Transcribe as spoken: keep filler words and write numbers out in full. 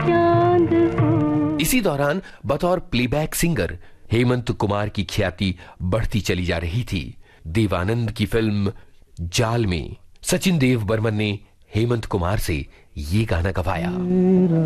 चांद को। इसी दौरान बतौर प्लेबैक सिंगर हेमंत कुमार की ख्याति बढ़ती चली जा रही थी। देवानंद की फिल्म जाल में सचिन देव बर्मन ने हेमंत कुमार से ये गाना गवाया।